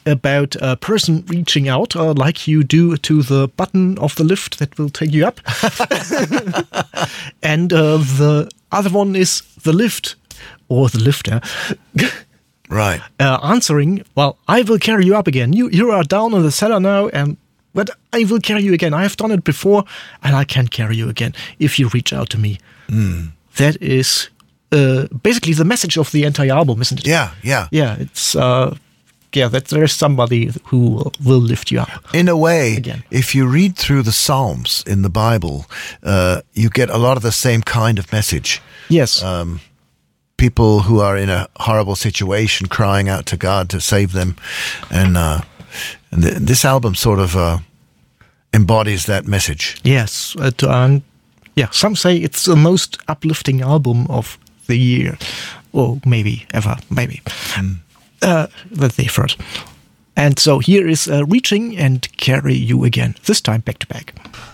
about a person reaching out, like you do to the button of the lift that will take you up. And the other one is the lift, or the lifter. Right. Answering, well, I will carry you up again. You are down in the cellar now, but I will carry you again. I have done it before, and I can carry you again if you reach out to me. That is basically the message of the entire album, isn't it? Yeah. Yeah, it's that there's somebody who will lift you up. In a way, again. If you read through the Psalms in the Bible, you get a lot of the same kind of message. Yes. People who are in a horrible situation crying out to God to save them. And this album sort of embodies that message. Yes. Some say it's the most uplifting album of the year. Or maybe ever, maybe. That they've heard. And so here is Reaching and Carry You Again, this time back to back.